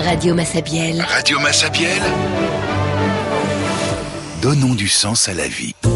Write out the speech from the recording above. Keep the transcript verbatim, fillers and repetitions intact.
Radio Massabielle. Radio Massabielle. Donnons du sens à la vie.